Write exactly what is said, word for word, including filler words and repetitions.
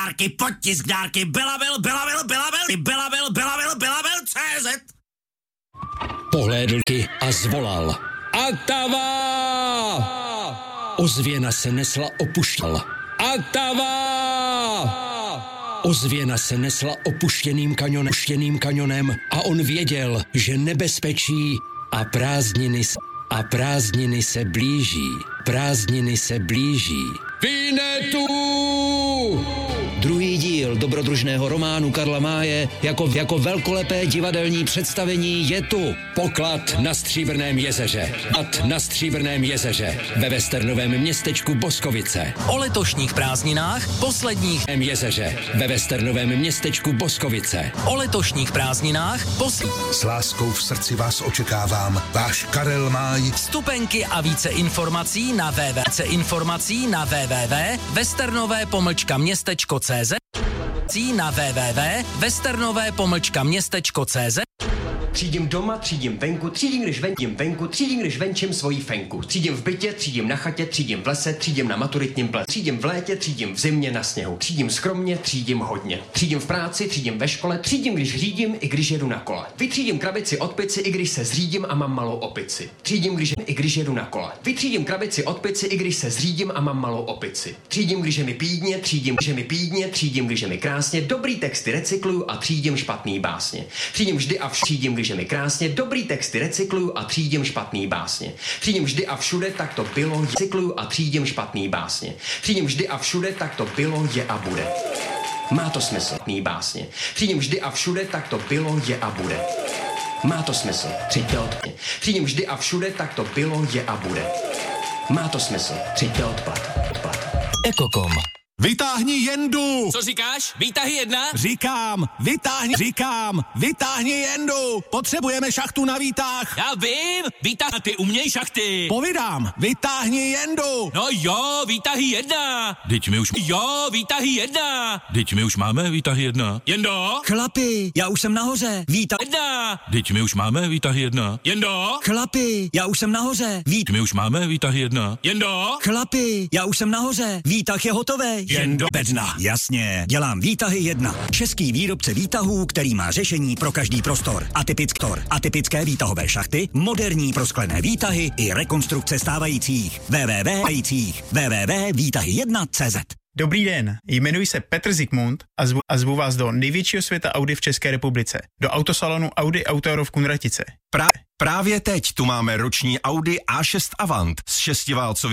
dárky, podtisk dárky, Belavil, Belavil, Belavil, Belavil, Belavil, Belavil, C Z. Pohlédlky a zvolal. Atava! Ozvěna se nesla opuštěl. Atava! Ozvěna se nesla opuštěným kanionem, opuštěným kanionem a on věděl, že nebezpečí a prázdniny se, a prázdniny se blíží. Prázdniny se blíží. Vinetu! Druhý díl dobrodružného románu Karla Máje jako, jako velkolepé divadelní představení je tu. Poklad na Stříbrném jezeře. Poklad na Stříbrném jezeře ve westernovém městečku Boskovice. O letošních prázdninách posledních jezeře ve westernovém městečku Boskovice. O letošních prázdninách posl... S láskou v srdci vás očekávám. Váš Karel Máj. Vstupenky a více informací na www. informací na www. westernové pomlčka městečko C Z na www. westernové pomlčka městečko C Z. Třídím doma, třídím venku, třídím když venčím venku, třídím když venčím svoji fenku. Třídím v bytě, třídím na chatě, třídím v lese, třídím na maturitním plese. Třídím v létě, třídím v zimě na sněhu. Třídím skromně, třídím hodně. Třídím v práci, třídím ve škole, třídím když řídím i když jedu na kole. Vytřídím krabici od pici i když se zřídím a mám malou opici. Třídím když i když jedu na kole. Vytřídím krabici od pici i když se zřídím a mám malou opici. Třídím když je mi pídně, třídím když je mi pídně, třídím když je mi krásně, dobrý texty recykluju a třídím špatný básně. Třídím vždy a všude, třídím když je mi krásně, dobrý texty recykluju a třídím špatný básně. Třídím vždy a všude, tak to bylo, recykluju a třídím špatný básně. Třídím vždy a všude, tak to bylo, je a bude. Má to smysl, špatný básně. Třídím vždy a všude, tak to bylo, je a bude. Má to smysl, třiďte odpad. Třídím vždy a všude, tak to bylo, je a bude. Má to smysl, třiďte odpad. odpad. Ekokom. Vytáhni jendu! Co říkáš? Výtahy jedna? Říkám, vytáhni, říkám, vytáhni jendu! Potřebujeme šachtu na výtah! Já vím, výtah, ty uměj šachty! Povídám, vytáhni jendu! No jo, výtahy jedna! Dyť my už... Jo, výtahy jedna! Dyť my už máme výtahy jedna. Jendo? Chlapi, já už jsem nahoře, výtah Jedna! Dyť my už máme výtahy jedna. Jendo? Chlapi, já už jsem nahoře, výtah My už máme výtahy jedna. Jendo? Chlapi, já už jsem nahoře, výtah je hotový. Jen do bedna. Jasně, dělám výtahy jedna. Český výrobce výtahů, který má řešení pro každý prostor. Atypicktor. Atypické výtahové šachty, moderní prosklené výtahy i rekonstrukce stávajících. www. www. výtahy jedna tečka cé zet. Dobrý den, jmenuji se Petr Zikmund a zvu, a zvu vás do největšího světa Audi v České republice. Do autosalonu Audi Auto v Kunratice. Pra- právě teď tu máme roční Audi A šest Avant s šestiválcovým